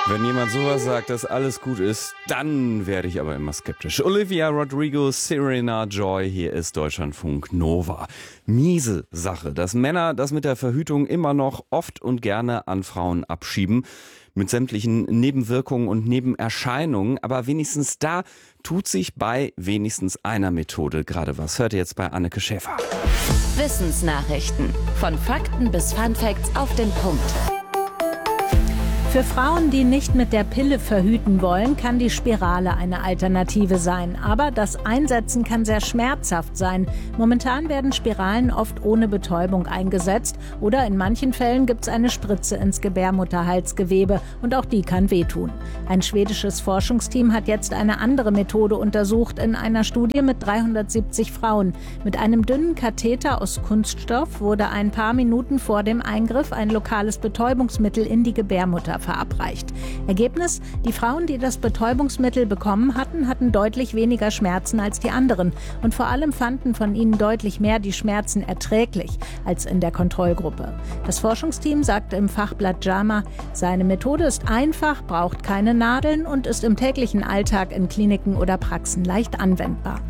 Wenn jemand sowas sagt, dass alles gut ist, dann werde ich aber immer skeptisch. Olivia Rodrigo, Serena Joy, hier ist Deutschlandfunk Nova. Miese Sache, dass Männer das mit der Verhütung immer noch oft und gerne an Frauen abschieben. Mit sämtlichen Nebenwirkungen und Nebenerscheinungen. Aber wenigstens da tut sich bei wenigstens einer Methode gerade was. Hört ihr jetzt bei Anneke Schäfer. Wissensnachrichten. Von Fakten bis Funfacts auf den Punkt. Für Frauen, die nicht mit der Pille verhüten wollen, kann die Spirale eine Alternative sein. Aber das Einsetzen kann sehr schmerzhaft sein. Momentan werden Spiralen oft ohne Betäubung eingesetzt oder in manchen Fällen gibt es eine Spritze ins Gebärmutterhalsgewebe und auch die kann wehtun. Ein schwedisches Forschungsteam hat jetzt eine andere Methode untersucht in einer Studie mit 370 Frauen. Mit einem dünnen Katheter aus Kunststoff wurde ein paar Minuten vor dem Eingriff ein lokales Betäubungsmittel in die Gebärmutter verabreicht. Ergebnis: Die Frauen, die das Betäubungsmittel bekommen hatten deutlich weniger Schmerzen als die anderen. Und vor allem fanden von ihnen deutlich mehr die Schmerzen erträglich als in der Kontrollgruppe. Das Forschungsteam sagte im Fachblatt JAMA, seine Methode ist einfach, braucht keine Nadeln und ist im täglichen Alltag in Kliniken oder Praxen leicht anwendbar.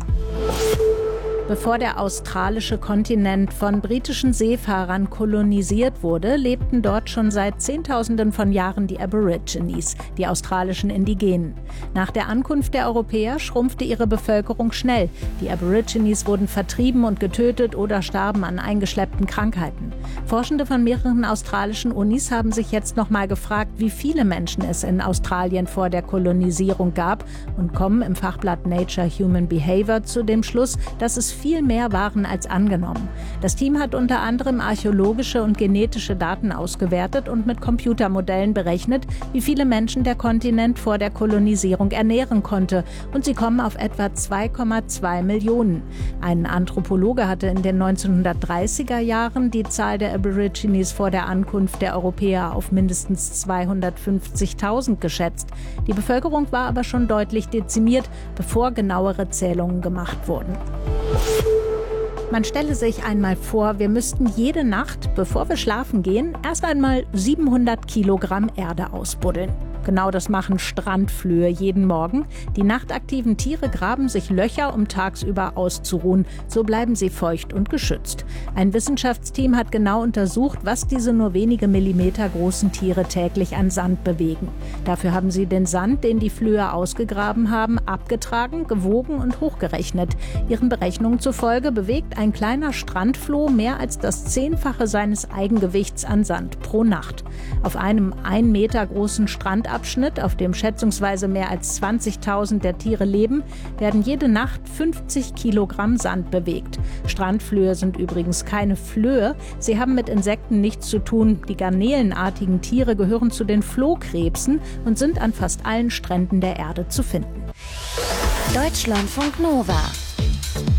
Bevor der australische Kontinent von britischen Seefahrern kolonisiert wurde, lebten dort schon seit Zehntausenden von Jahren die Aborigines, die australischen Indigenen. Nach der Ankunft der Europäer schrumpfte ihre Bevölkerung schnell. Die Aborigines wurden vertrieben und getötet oder starben an eingeschleppten Krankheiten. Forschende von mehreren australischen Unis haben sich jetzt nochmal gefragt, wie viele Menschen es in Australien vor der Kolonisierung gab und kommen im Fachblatt Nature Human Behavior zu dem Schluss, dass es viel mehr waren als angenommen. Das Team hat unter anderem archäologische und genetische Daten ausgewertet und mit Computermodellen berechnet, wie viele Menschen der Kontinent vor der Kolonisierung ernähren konnte. Und sie kommen auf etwa 2,2 Millionen. Ein Anthropologe hatte in den 1930er Jahren die Zahl der Aborigines vor der Ankunft der Europäer auf mindestens 250.000 geschätzt. Die Bevölkerung war aber schon deutlich dezimiert, bevor genauere Zählungen gemacht wurden. Man stelle sich einmal vor, wir müssten jede Nacht, bevor wir schlafen gehen, erst einmal 700 Kilogramm Erde ausbuddeln. Genau das machen Strandflöhe jeden Morgen. Die nachtaktiven Tiere graben sich Löcher, um tagsüber auszuruhen. So bleiben sie feucht und geschützt. Ein Wissenschaftsteam hat genau untersucht, was diese nur wenige Millimeter großen Tiere täglich an Sand bewegen. Dafür haben sie den Sand, den die Flöhe ausgegraben haben, abgetragen, gewogen und hochgerechnet. Ihren Berechnungen zufolge bewegt ein kleiner Strandfloh mehr als das 10-fache seines Eigengewichts an Sand pro Nacht. Auf einem 1 Meter großen Strandabschnitt, auf dem schätzungsweise mehr als 20.000 der Tiere leben, werden jede Nacht 50 Kilogramm Sand bewegt. Strandflöhe sind übrigens keine Flöhe. Sie haben mit Insekten nichts zu tun. Die garnelenartigen Tiere gehören zu den Flohkrebsen und sind an fast allen Stränden der Erde zu finden. Deutschlandfunk Nova.